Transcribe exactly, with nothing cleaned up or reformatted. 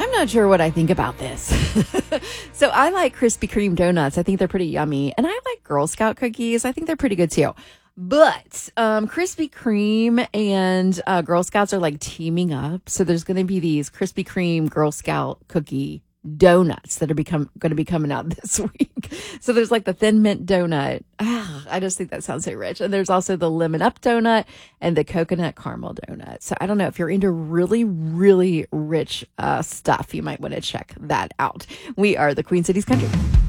I'm not sure what I think about this. So I like Krispy Kreme donuts. I think they're pretty yummy. And I like Girl Scout cookies. I think they're pretty good too. But um, Krispy Kreme and uh, Girl Scouts are like teaming up. So there's going to be these Krispy Kreme Girl Scout cookie donuts that are become going to be coming out this week. So there's like the Thin Mint donut. Ah, I just think that sounds so rich. And there's also the Lemon Up donut and the Coconut Caramel donut. So I don't know if you're into really, really rich uh, stuff, you might want to check that out. We are the Queen City's Country.